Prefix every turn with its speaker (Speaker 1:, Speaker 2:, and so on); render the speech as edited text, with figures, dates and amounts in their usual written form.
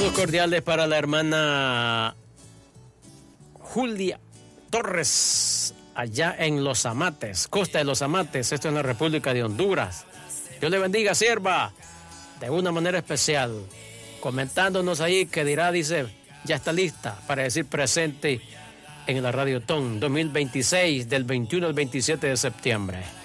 Speaker 1: Saludos cordiales para la hermana Julia Torres, allá en Los Amates, costa de Los Amates, esto en la República de Honduras. Dios le bendiga, sierva, de una manera especial, comentándonos ahí que dirá, dice, ya está lista para decir presente en la Radiotón 2026 del 21 al 27 de septiembre.